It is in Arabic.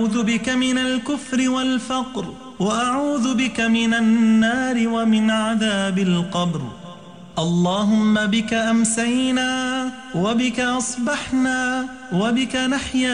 أعوذ بك من الكفر والفقر وأعوذ بك من النار ومن عذاب القبر. اللهم بك أمسينا وبك أصبحنا وبك نحيا